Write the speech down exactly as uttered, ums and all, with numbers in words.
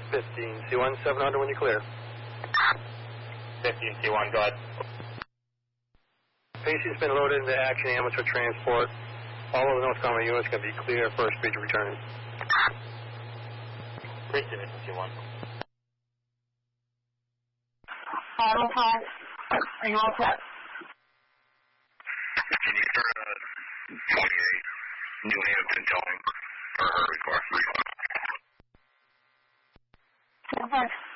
fifteen C one, seven hundred when you're clear. fifteen C one, go ahead. Pacey's been loaded into action ambulance for transport. All of the North Carolina units can be clear for a speed return. Appreciate it, C one. Auto call. Are you all set? Can you start uh, twenty-eight New Hampton towing for her request? Okay.